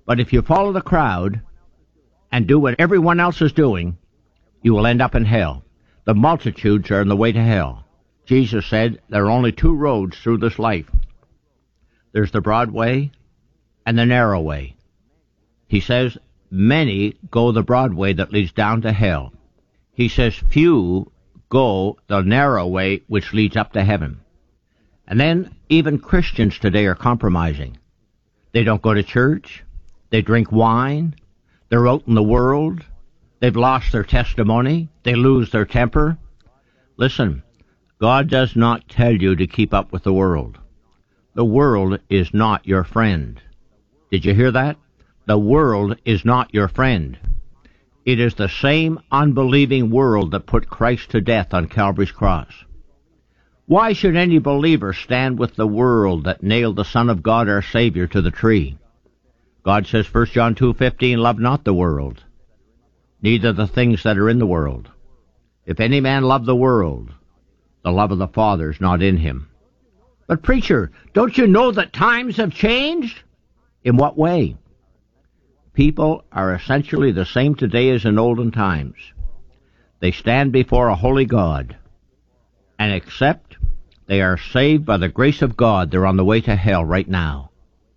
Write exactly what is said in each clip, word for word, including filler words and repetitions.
But if you follow the crowd and do what everyone else is doing, you will end up in hell. The multitudes are in the way to hell. Jesus said there are only two roads through this life. There's the broad way and the narrow way. He says many go the broad way that leads down to hell. He says few go the narrow way which leads up to heaven. And then even Christians today are compromising. They don't go to church. They drink wine. They're out in the world. They've lost their testimony. They lose their temper. Listen, God does not tell you to keep up with the world. The world is not your friend. Did you hear that? The world is not your friend. It is the same unbelieving world that put Christ to death on Calvary's cross. Why should any believer stand with the world that nailed the Son of God, our Savior, to the tree? God says, First John two fifteen, love not the world, neither the things that are in the world. If any man love the world, the love of the Father is not in him. But preacher, don't you know that times have changed? In what way? People are essentially the same today as in olden times. They stand before a holy God, and except they are saved by the grace of God, they're on the way to hell right now.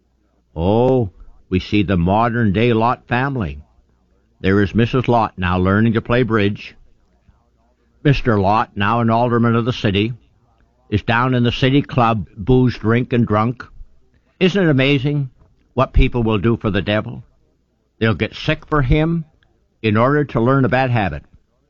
Oh, we see the modern-day Lot family. There is Missus Lot now learning to play bridge. Mister Lot, now an alderman of the city, is down in the city club, booze, drink, and drunk. Isn't it amazing what people will do for the devil? They'll get sick for him in order to learn a bad habit.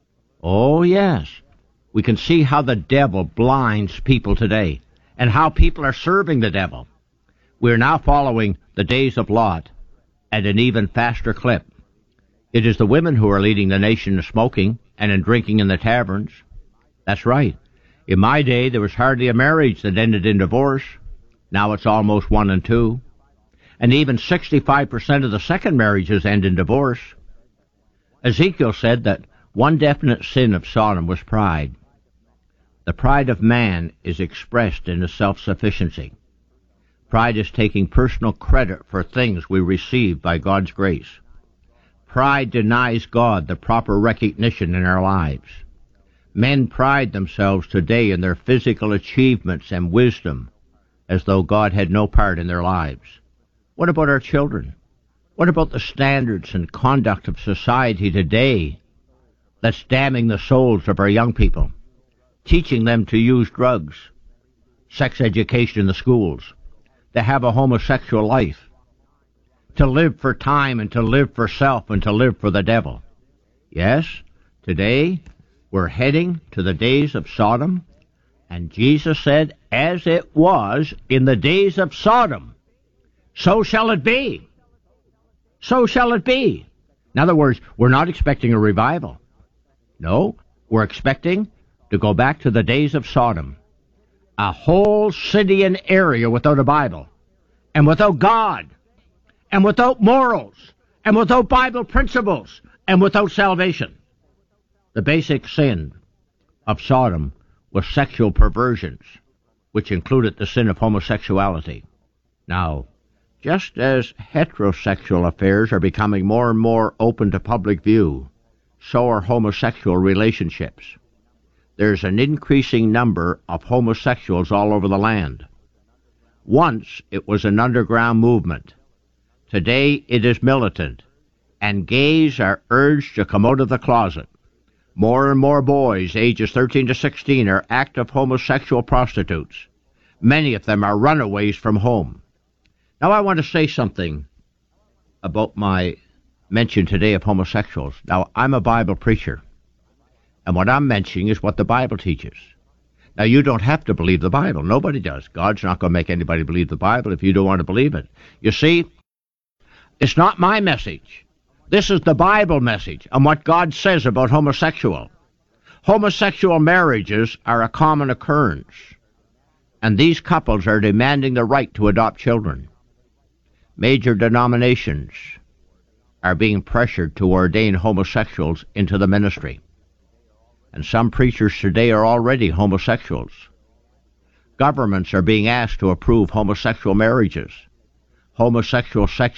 Oh, yes. We can see how the devil blinds people today and how people are serving the devil. We're now following the days of Lot at an even faster clip. It is the women who are leading the nation in smoking and in drinking in the taverns. That's right. In my day, there was hardly a marriage that ended in divorce. Now it's almost one and two. And even sixty-five percent of the second marriages end in divorce. Ezekiel said that one definite sin of Sodom was pride. The pride of man is expressed in his self-sufficiency. Pride is taking personal credit for things we receive by God's grace. Pride denies God the proper recognition in our lives. Men pride themselves today in their physical achievements and wisdom, as though God had no part in their lives. What about our children? What about the standards and conduct of society today that's damning the souls of our young people, teaching them to use drugs, sex education in the schools, to have a homosexual life, to live for time and to live for self and to live for the devil? Yes, today we're heading to the days of Sodom, and Jesus said, as it was in the days of Sodom, so shall it be. So shall it be. In other words, we're not expecting a revival. No, we're expecting to go back to the days of Sodom. A whole city and area without a Bible, and without God, and without morals, and without Bible principles, and without salvation. The basic sin of Sodom was sexual perversions, which included the sin of homosexuality. Now, just as heterosexual affairs are becoming more and more open to public view, so are homosexual relationships. There's an increasing number of homosexuals all over the land. Once it was an underground movement. Today it is militant, and gays are urged to come out of the closet. More and more boys, ages thirteen to sixteen, are active homosexual prostitutes. Many of them are runaways from home. Now I want to say something about my mention today of homosexuals. Now, I'm a Bible preacher, and what I'm mentioning is what the Bible teaches. Now, you don't have to believe the Bible. Nobody does. God's not going to make anybody believe the Bible if you don't want to believe it. You see, it's not my message. This is the Bible message and what God says about homosexual. Homosexual marriages are a common occurrence, and these couples are demanding the right to adopt children. Major denominations are being pressured to ordain homosexuals into the ministry. And some preachers today are already homosexuals. Governments are being asked to approve homosexual marriages. Homosexual sex